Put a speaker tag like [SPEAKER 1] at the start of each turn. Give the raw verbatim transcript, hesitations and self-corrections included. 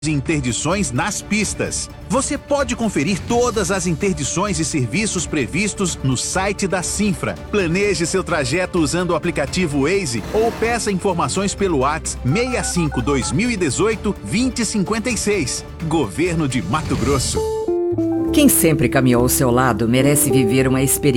[SPEAKER 1] de interdições nas pistas. Você pode conferir todas as interdições e serviços previstos no site da Cinfra. Planeje seu trajeto usando o aplicativo Waze ou peça informações pelo WhatsApp seis cinco dois mil e dezoito, vinte cinquenta e seis. Governo de Mato Grosso.
[SPEAKER 2] Quem sempre caminhou ao seu lado merece viver uma experiência